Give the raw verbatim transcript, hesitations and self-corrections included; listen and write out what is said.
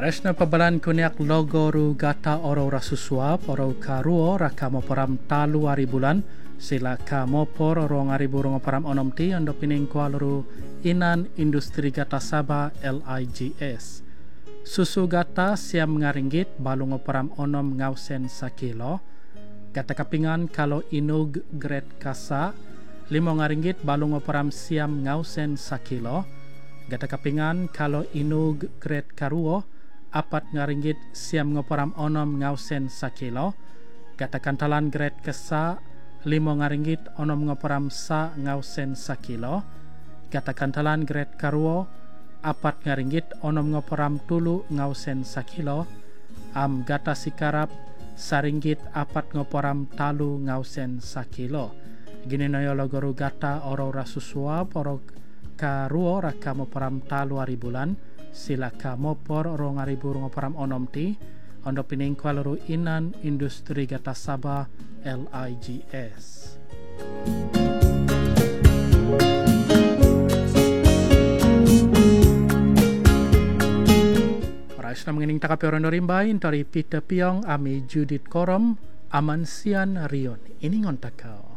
Ares na pabalan kuniak logo ru gata oro rasusuap oro karuo raka moporam talu ari bulan sila ka mopor oro ngari burung param onom ti ando pining kualuru inan industri gata Sabah L I G S. Susu gata siam ngaringgit balung param onom ngausen sakilo. Gata kapingan kalau inug grade kasa limo ngaringgit balung param siam ngausen sakilo. Gata kapingan kalau inug grade karuo apat ngaringgit siam ngoparam onom ngausen sakilo. Gata kantalan grade kesa limo ngaringgit onom ngoparam sa ngausen sakilo. Gata kantalan grade karuo apat ngaringgit onom ngoparam tulu ngausen sakilo. Am gata sikarap saringgit apat ngoparam talu ngausen sakilo. Gini noyo logoru gata oro rasusuap oro karuo raka moparam talu ari bulan sila ka mopor oro ngari burung param onom ti ondo pining kualuru inan industri gata Sabah L I G S. Rais na mengining takapi orang dorimbay dari Peter Piong ami Judith Korom aman sian rion iningon takau.